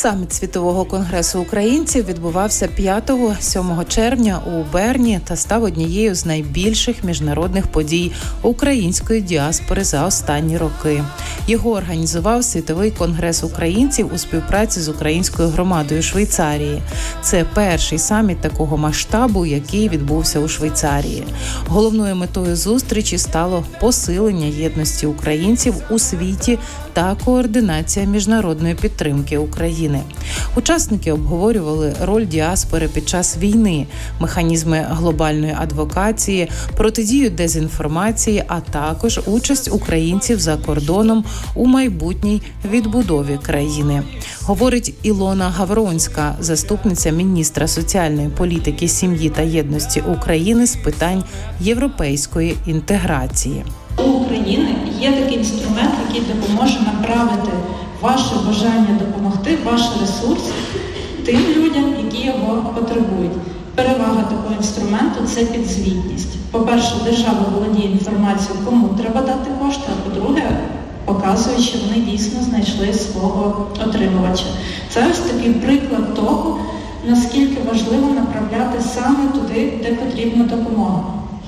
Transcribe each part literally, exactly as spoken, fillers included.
Саміт Світового конгресу українців відбувався п'ятого-сьомого червня у Берні та став однією з найбільших міжнародних подій української діаспори за останні роки. Його організував Світовий конгрес українців у співпраці з українською громадою Швейцарії. Це перший саміт такого масштабу, який відбувся у Швейцарії. Головною метою зустрічі стало посилення єдності українців у світі та координація міжнародної підтримки України. Учасники обговорювали роль діаспори під час війни, механізми глобальної адвокації, протидію дезінформації, а також участь українців за кордоном у майбутній відбудові країни. Говорить Ілона Гавронська, заступниця міністра соціальної політики, сім'ї та єдності України з питань європейської інтеграції. У України є такий інструмент, який допоможе направити ваше бажання допомогти, ваш ресурс тим людям, які його потребують. Перевага такого інструменту – це підзвітність. По-перше, держава володіє інформацією, кому треба дати кошти, а по-друге, показує, що вони дійсно знайшли свого отримувача. Це ось такий приклад того, наскільки важливо направляти саме туди, де потрібна допомога.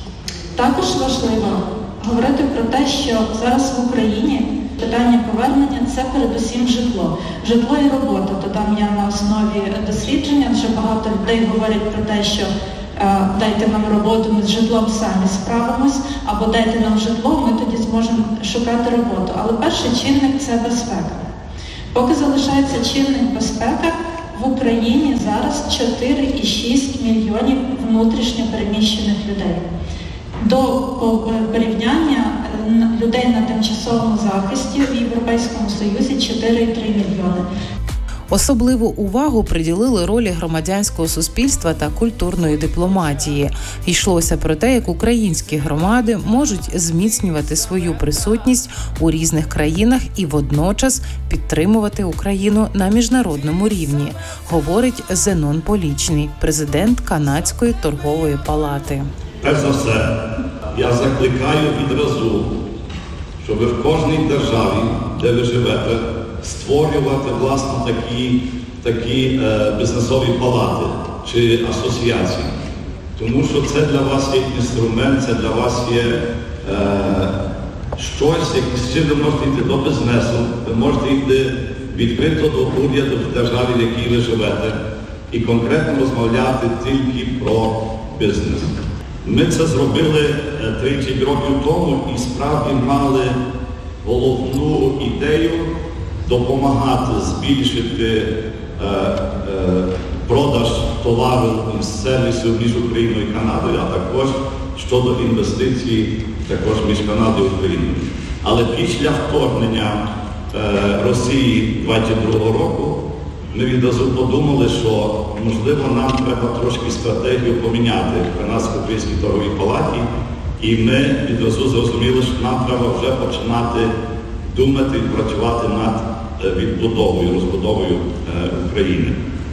Також важливо говорити про те, що зараз в Україні питання повернення – це передусім житло. Житло і робота. Додам я на основі дослідження, вже багато людей говорять про те, що е, дайте нам роботу, ми з житлом самі справимось, або дайте нам житло, ми тоді зможемо шукати роботу. Але перший чинник – це безпека. Поки залишається чинник безпека, в Україні зараз чотири цілих шість мільйонів внутрішньо переміщених людей. До порівняння людей на тимчасовому захисті в Європейському Союзі чотири цілих три мільйони. Особливу увагу приділили ролі громадянського суспільства та культурної дипломатії. Йшлося про те, як українські громади можуть зміцнювати свою присутність у різних країнах і водночас підтримувати Україну на міжнародному рівні, говорить Зенон Полічний, президент Канадської торгової палати. Перш за все, я закликаю відразу, щоб в кожній державі, де ви живете, створювати, власне, такі, такі е, бізнесові палати чи асоціації. Тому що це для вас є інструмент, це для вас є е, щось, з чим ви можете йти до бізнесу, ви можете йти відкрито до уряду в державі, в якій ви живете, і конкретно розмовляти тільки про бізнес. Ми це зробили тридцять років тому і справді мали головну ідею допомагати збільшити е, е, продаж товару і сервісів між Україною і Канадою, а також щодо інвестицій також між Канадою і Україною. Але після вторгнення е, Росії двадцять другого року ми відразу подумали, що, можливо, нам треба трошки стратегію поміняти в Канадсько-Українській торговій палаті, і ми відразу зрозуміли, що нам треба вже починати думати і працювати над відбудовою, розбудовою України.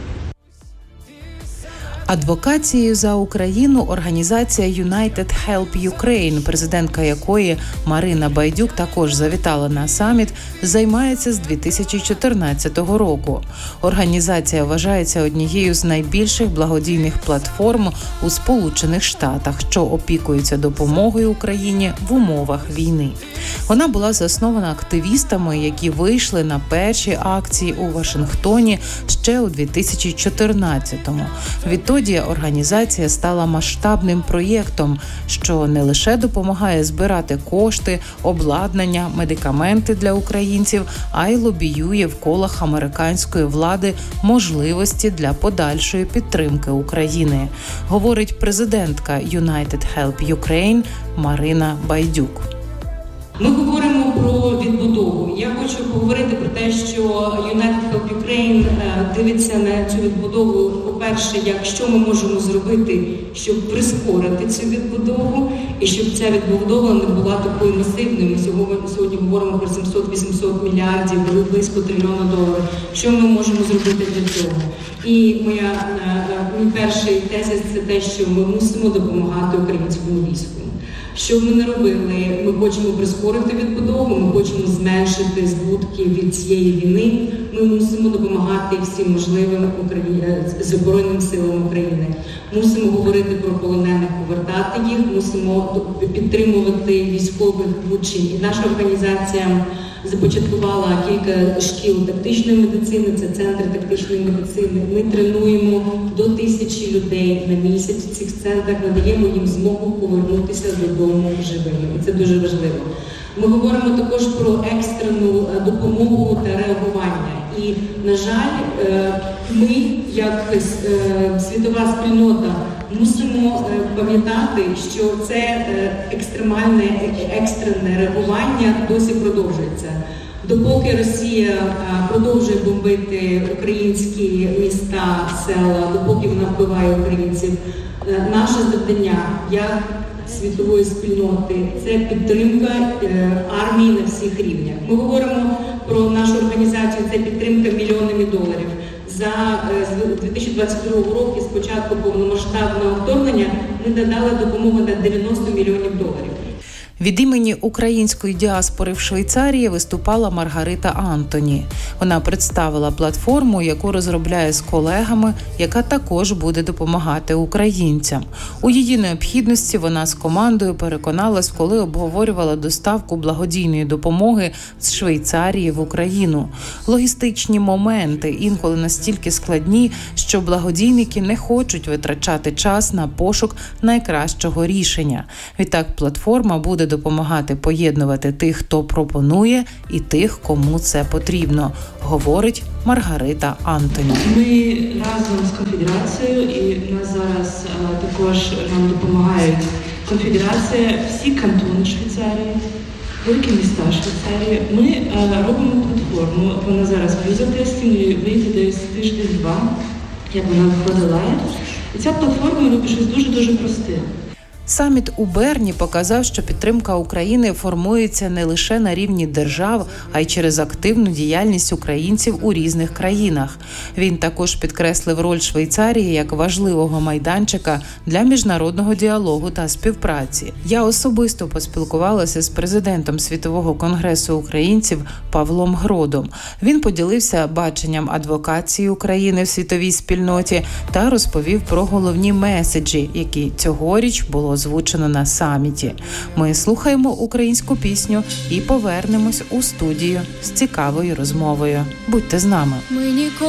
Адвокацією за Україну організація United Help Ukraine, президентка якої Марина Байдюк також завітала на саміт, займається з дві тисячі чотирнадцятого року. Організація вважається однією з найбільших благодійних платформ у Сполучених Штатах, що опікується допомогою Україні в умовах війни. Вона була заснована активістами, які вийшли на перші акції у Вашингтоні ще у дві тисячі чотирнадцятому. Відтоді організація стала масштабним проєктом, що не лише допомагає збирати кошти, обладнання, медикаменти для українців, а й лобіює в колах американської влади можливості для подальшої підтримки України, говорить президентка United Help Ukraine Марина Байдюк. Ми говоримо про відбудову. Я хочу поговорити про те, що United Help Ukraine дивиться на цю відбудову, по-перше, як що ми можемо зробити, щоб прискорити цю відбудову, і щоб ця відбудова не була такою масивною. Ми сьогодні говоримо про сімсот-вісімсот мільярдів, близько трильйона доларів. Що ми можемо зробити для цього? І моя, мій перший тезис – це те, що ми мусимо допомагати українському війську. Що б ми не робили, ми хочемо прискорити відбудову, ми хочемо зменшити збутки від цієї війни, ми мусимо допомагати всім можливим Україні... Збройним силам України. Мусимо говорити про полонених, повертати їх, мусимо підтримувати військових в учень. І наша організація започаткувала кілька шкіл тактичної медицини, це центри тактичної медицини. Ми тренуємо до тисячі людей на місяць в цих центрах, надаємо їм змогу повернутися додому живими. І це дуже важливо. Ми говоримо також про екстрену допомогу та реагування. І, на жаль, ми, як світова спільнота, мусимо пам'ятати, що це екстремальне, екстрене реагування досі продовжується. Допоки Росія продовжує бомбити українські міста, села, допоки вона вбиває українців, наше завдання як світової спільноти – це підтримка армії на всіх рівнях. Ми говоримо про нашу організацію, це підтримка мільйонами доларів. За дві тисячі двадцять другого року, з початку повномасштабного вторгнення, ми надали допомогу на дев'яносто мільйонів доларів. Від імені української діаспори в Швейцарії виступала Маргарита Антоні. Вона представила платформу, яку розробляє з колегами, яка також буде допомагати українцям. У її необхідності вона з командою переконалась, коли обговорювала доставку благодійної допомоги з Швейцарії в Україну. Логістичні моменти інколи настільки складні, що благодійники не хочуть витрачати час на пошук найкращого рішення. Відтак платформа буде допомагати поєднувати тих, хто пропонує, і тих, кому це потрібно, говорить Маргарита Антоні. Ми разом з конфедерацією, і нас зараз а, також нам допомагають конфедерація, всі кантони Швейцарії, великі міста Швейцарії. Ми а, робимо платформу, вона зараз в бюза-тесті, вийде десь тиждень-два, як вона виходила. І ця платформа робить щось дуже-дуже просте. Саміт у Берні показав, що підтримка України формується не лише на рівні держав, а й через активну діяльність українців у різних країнах. Він також підкреслив роль Швейцарії як важливого майданчика для міжнародного діалогу та співпраці. Я особисто поспілкувалася з президентом Світового конгресу українців Павлом Гродом. Він поділився баченням адвокації України в світовій спільноті та розповів про головні меседжі, які цьогоріч було озвучено на саміті. Ми слухаємо українську пісню і повернемось у студію з цікавою розмовою. Будьте з нами. Ми ніколи